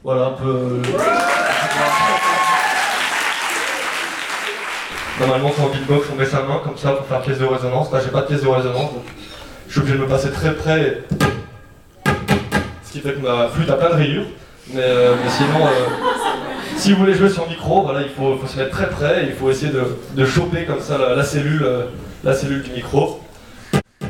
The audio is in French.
Voilà, un peu... Normalement, sur un beatbox, on met sa main comme ça pour faire pièce de résonance. Là, j'ai pas de pièce de résonance, donc je suis obligé de me passer très près. Ce qui fait que ma flûte a plein de rayures. Mais sinon, si vous voulez jouer sur micro, voilà, il faut se mettre très près. Il faut essayer de choper comme ça la cellule du micro.